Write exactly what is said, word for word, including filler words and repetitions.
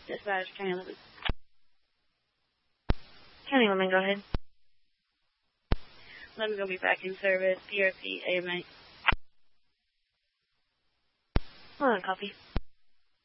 Dispatch, County eleven. County eleven, go ahead. eleven will be back in service. P R C, A M A. Hold on, copy.